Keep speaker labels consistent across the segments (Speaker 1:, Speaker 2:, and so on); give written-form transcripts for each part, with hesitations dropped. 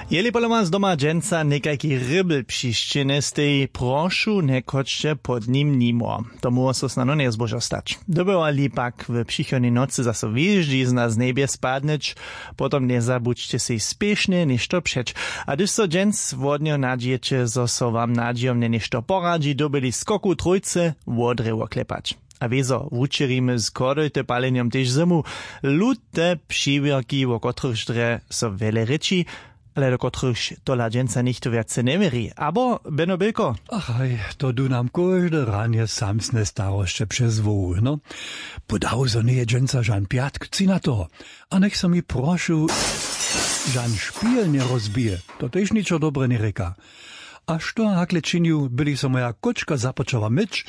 Speaker 1: Jeli poloma z doma dženca nekajki rybel přiščene stej, prošu nekočče pod nim nimo. Tomu so snano ne zbožo stać. Dobywali pak w přichodnej nocy zaso wyjeżdżi z nas nebie spadneć, potom nie zabudźcie sej spiesznie ništo přeč. A gdyż so dženc wodnio nadziecie, zo so wam nadziomne ništo poradzi, dobili skoku trójce wodrewo klepać. A wieso, wučerimy z kodojte paleniom tež zimu, lute přiwierki, o kotrych dre so wiele ryči, ale do kotrych tola dženca nichto viace neveri. Abo, Beno Bilko?
Speaker 2: Achaj, to du nam każdy ranie samsne staroście przez wół, no. Podał zo nie dženca žan piatk, ci na to. A nech so mi proszu, žan špiel nie rozbije, to tež ničo dobre nie reka. A što hakle činju, byli so moja kočka započała myć?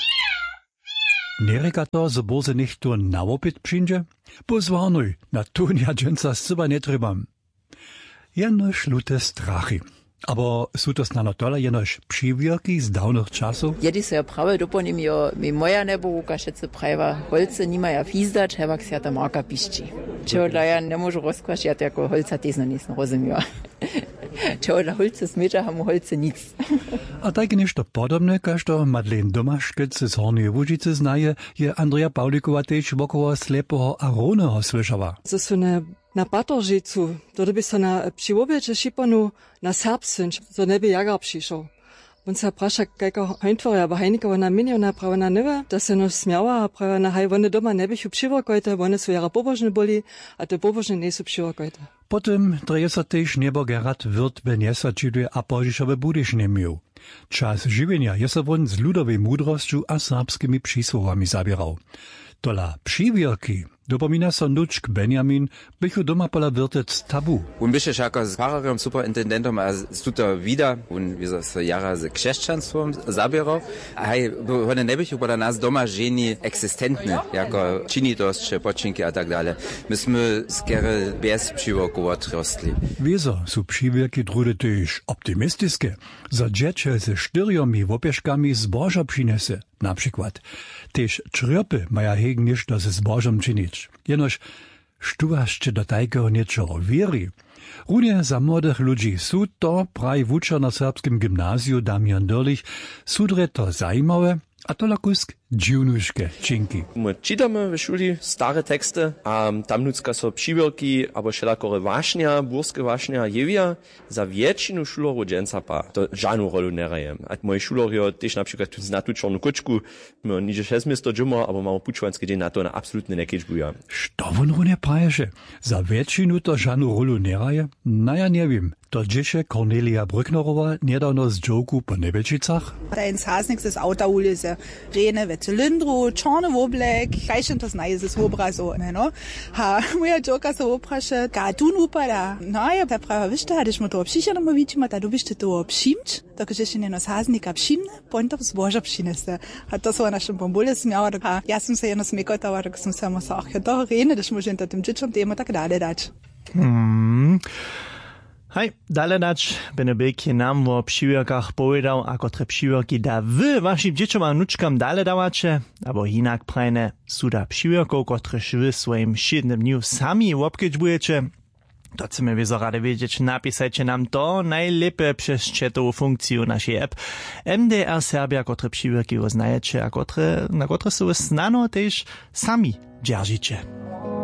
Speaker 2: Nie reka to, zo boze nech to nawopit przyjdzie? Pozwarnuj, na tu ja dženca scyba nie trebam. Jenož lute strachy. Aber sú to snano tola jenož přívierky z dawnych czasów?
Speaker 3: Jedi se ja prawe doponim jo mi moja nebo ukašece prajva holce nima ja fizdać, hevak se ja ta marka pišči. Čeho dla ja ne môžu rozkvašjat jako holca tezno nisno rozumio. Čeho dla holce smeča hamu holce nic.
Speaker 2: A tak nešto podobne, kažto Madeleine Domaškec z Hornej Łužice znaje, je Andrea Pawlikova tež wokoło slepoho Aroneho slyšava.
Speaker 4: Na Batoržicu, to by se na přiobječe šipanu na Serbsynč, so ne by jagar přišel. On se praša, kajko hojntvorja, bo hajnikova na miniona prava na neve, da se no smjava, prava na haj, one doma ne bych přivorkojte, one su jara pobožne boli, a te pobožne ne su přivorkojte.
Speaker 2: Potem dreje se tež nebo Gerard Wirt benesa čiduje a požišove budiš nemił. Czas żywienia je se won z ludowej mudrosťu a serbskimi przysłowami zabierał. Tola přiwierki, dopomina so nučk Benjamin, bychu doma pola Wirtec tabu.
Speaker 5: Un byše šako s Pfarrerom, superintendentom a stuto vida, un wie se jara z křesťanstvom zabierał, a hej, one ne bychu pola nas doma ženi existentne, jako činitosće, počinky a tak dalje. My sme skere bez přiwierku otrostli.
Speaker 2: Wieso su přiwierki drude tež optimistiske, za džeče ze štyrjomi wopieszkami zboža přinese, na przykład. Tež črjopy maja heg ništo ze zbožom činić. Jenož štuvašće do tajkeho niečoho vieri. Runie za młodych ludzi su to praj wučer na serbskim gymnazju Damian Dörlich sudre to zajímawe, a to lakusk dziwnuške činky.
Speaker 6: My čitamy w szuli stare teksty, a tam nucka so přiwierki, abo šelakore wašnia, burske wašnia jewia, za většinu šulerów dženca pa to žádnou rolu neraje. A moji šulerio tež například na tu čornu kočku, my niže 6 město džuma, abo máme pučovanský deň na to na absolutne nekečbuja.
Speaker 2: Što on runie praješe? Za většinu to žádnou rolu neraje? Na ja nevím. To džeše Cornelia Brücknerova nedawno z džoku po Nebelčicach.
Speaker 7: Ein Hasnik z auta uleze, rene ve cylindru, czarny woblek, kajšen to znaje z obrazu, no. Ha, moja džoka se opraše, ka tu upada. No ja, ta prava višta, když mu to obšišeno mu vidíme, da dobište to obšimt, tako že še njeno z hasnika obšimne, potem zboža obšineste. A to so našem bombole smjava, da ja sam se jedno smekotala, da sam samo sah, ja to rene, když možem to tem džičom temu tak dalje dać.
Speaker 1: Hej, dalej dać, Beno Bilk je nam o přiwierkach povedał, ako tre přiwierki da wy waszim dzieciom a nučkam dalej dawacie, abo inak prajne suda přiwierkov, kotrež wy swoim šednym dniu sami obkedźbujecie. To chcemy wieso rade wiedzieć, napisajcie nam to najlepiej przez czatovú funkciju naszej app MDR Serbia, kotre přiwierki oznajecie, a na kotre su snano też sami dzierżycie.